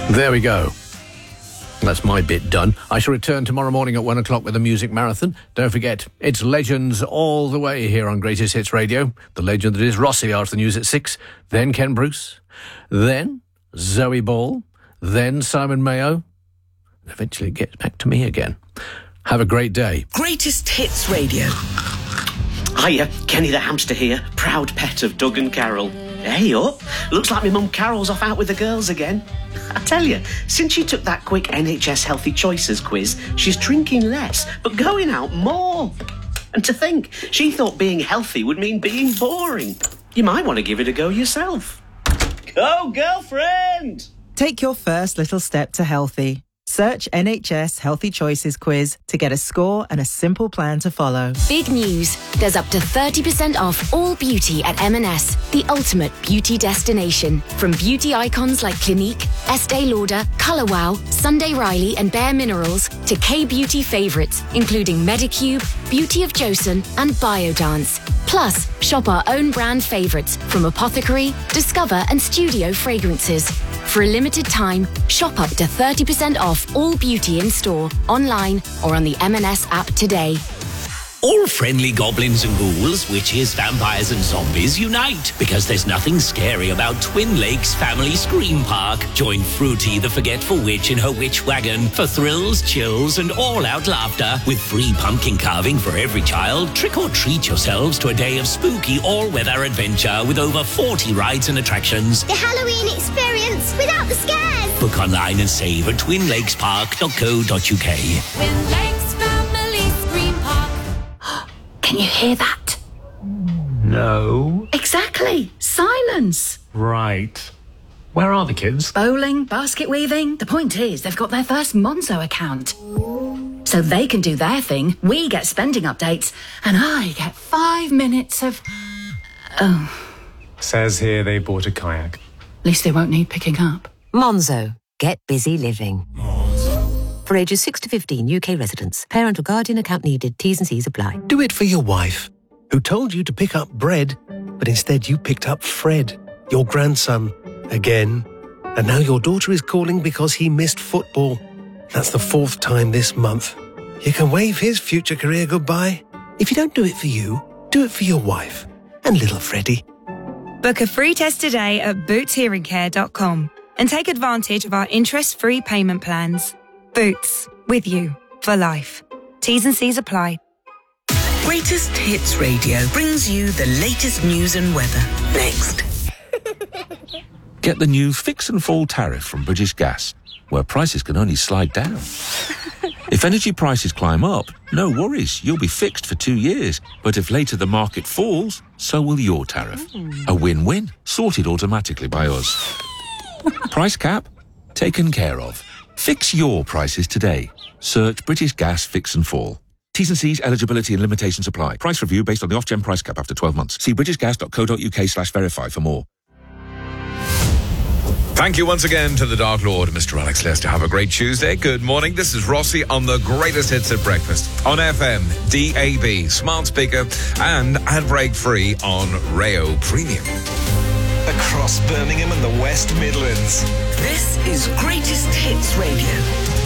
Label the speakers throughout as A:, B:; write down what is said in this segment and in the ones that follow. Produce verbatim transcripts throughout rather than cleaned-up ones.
A: There we go. That's my bit done. I shall return tomorrow morning at one o'clock with a music marathon. Don't forget, it's legends all the way here on Greatest Hits Radio. The legend that is Rossi after the news at six. Then Ken Bruce. Then Zoe Ball. Then Simon Mayo. Eventually it gets back to me again. Have a great day.
B: Greatest Hits Radio. Hiya, Kenny the hamster here, proud pet of Doug and Carol. Hey up, looks like my mum Carol's off out with the girls again. I tell you, since she took that quick N H S Healthy Choices quiz, she's drinking less, but going out more. And to think, she thought being healthy would mean being boring. You might want to give it a go yourself. Go, girlfriend!
C: Take your first little step to healthy. Search N H S Healthy Choices quiz to get a score and a simple plan to follow.
D: Big news. There's up to thirty percent off all beauty at M and S, the ultimate beauty destination. From beauty icons like Clinique, Estee Lauder, Colour Wow, Sunday Riley and Bare Minerals to K-beauty favourites, including Medicube, Beauty of Joseon and Biodance. Plus, shop our own brand favourites from Apothecary, Discover and Studio fragrances. For a limited time, shop up to thirty percent off all beauty in store, online or on the M and S app today.
E: All friendly goblins and ghouls, witches, vampires and zombies unite because there's nothing scary about Twin Lakes Family Scream Park. Join Fruity the Forgetful Witch in her witch wagon for thrills, chills and all-out laughter with free pumpkin carving for every child. Trick or treat yourselves to a day of spooky all-weather adventure with over forty rides and attractions.
F: The Halloween experience without the scares.
E: Book online and save at twin lakes park dot co dot uk.
G: Twin Lakes Family Scream Park.
H: Can you hear that?
I: No.
H: Exactly. Silence.
I: Right. Where are the kids?
H: Bowling, basket weaving. The point is, they've got their first Monzo account. So they can do their thing, we get spending updates, and I get five minutes of... Oh.
I: Says here they bought a kayak.
H: At least they won't need picking up.
J: Monzo. Get busy living. For ages six to fifteen, U K residents. Parent or guardian account needed. T's and C's apply.
K: Do it for your wife, who told you to pick up bread, but instead you picked up Fred, your grandson, again. And now your daughter is calling because he missed football. That's the fourth time this month. You can wave his future career goodbye. If you don't do it for you, do it for your wife and little Freddie.
L: Book a free test today at boots hearing care dot com and take advantage of our interest-free payment plans. Boots, with you for life. T's and C's apply.
B: Greatest Hits Radio brings you the latest news and weather. Next.
M: Get the new Fix and Fall tariff from British Gas, where prices can only slide down. If energy prices climb up, no worries, you'll be fixed for two years. But if later the market falls, so will your tariff. A win-win, sorted automatically by us. Price cap? Taken care of. Fix your prices today. Search British Gas Fix and Fall. T's and C's, eligibility and limitations apply. Price review based on the off-gen price cap after twelve months. See british gas dot co dot uk slash verify for more.
N: Thank you once again to the Dark Lord, Mister Alex Lester. Have a great Tuesday. Good morning. This is Rossi on the Greatest Hits at Breakfast on F M, D A B, smart speaker, and ad break free on Rayo Premium.
O: Across Birmingham and the West Midlands.
B: This is Greatest Hits Radio.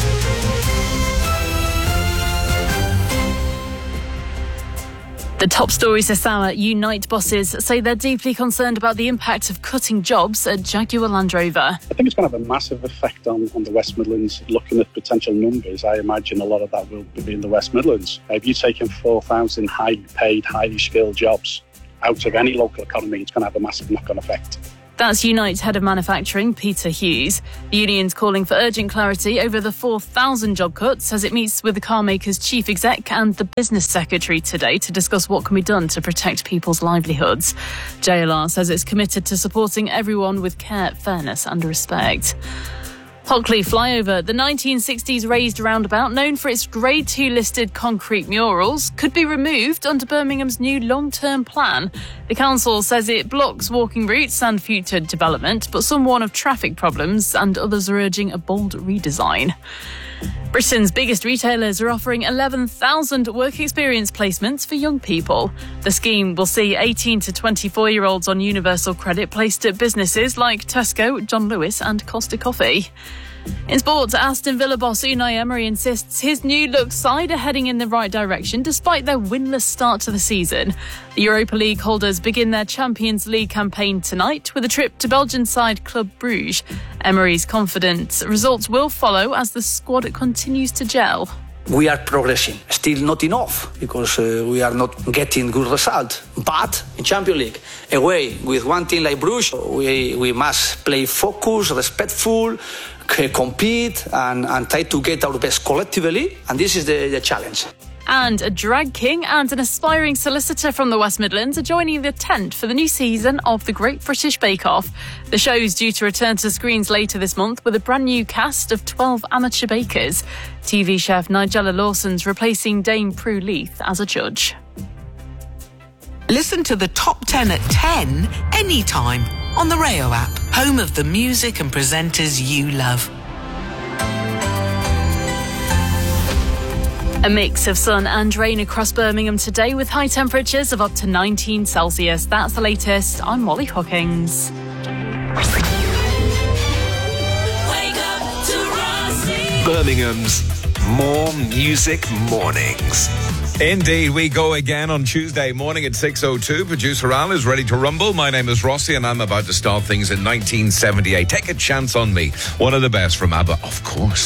P: The top stories this hour. Unite bosses say they're deeply concerned about the impact of cutting jobs at Jaguar Land Rover.
Q: I think it's going to have a massive effect on, on the West Midlands. Looking at potential numbers, I imagine a lot of that will be in the West Midlands. If you're taking four thousand high-paid, highly skilled jobs out of any local economy, it's going to have a massive knock-on effect.
P: That's Unite's head of manufacturing, Peter Hughes. The union's calling for urgent clarity over the four thousand job cuts as it meets with the car maker's chief exec and the business secretary today to discuss what can be done to protect people's livelihoods. J L R says it's committed to supporting everyone with care, fairness and respect. Hockley Flyover, the nineteen sixties raised roundabout known for its Grade two listed concrete murals, could be removed under Birmingham's new long-term plan. The council says it blocks walking routes and future development, but some warn of traffic problems and others are urging a bold redesign. Britain's biggest retailers are offering eleven thousand work experience placements for young people. The scheme will see eighteen to twenty-four-year-olds on universal credit placed at businesses like Tesco, John Lewis and Costa Coffee. In sport, Aston Villa boss Unai Emery insists his new look side are heading in the right direction despite their winless start to the season. The Europa League holders begin their Champions League campaign tonight with a trip to Belgian side Club Brugge. Emery's confident results will follow as the squad continues to gel.
R: We are progressing, still not enough because uh, we are not getting good results. But in Champions League, away with one team like Bruges, we, we must play focused, respectful, compete and, and try to get our best collectively. And this is the, the challenge.
P: And a drag king and an aspiring solicitor from the West Midlands are joining the tent for the new season of The Great British Bake Off. The show is due to return to screens later this month with a brand new cast of twelve amateur bakers. T V chef Nigella Lawson's replacing Dame Prue Leith as a judge.
S: Listen to the top ten at ten anytime on the Rayo app, home of the music and presenters you love.
P: A mix of sun and rain across Birmingham today with high temperatures of up to nineteen Celsius. That's the latest. I'm Molly Hookings.
O: Wake up to Rossi. Birmingham's More Music Mornings.
N: Indeed, we go again on Tuesday morning at six oh two. Producer Al is ready to rumble. My name is Rossi and I'm about to start things in nineteen seventy-eight. Take a chance on me. One of the best from ABBA, of course.